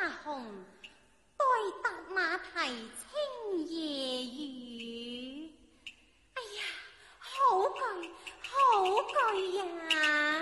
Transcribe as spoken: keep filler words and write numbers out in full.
紅，對踏馬蹄清夜雨。哎呀，好句好句呀！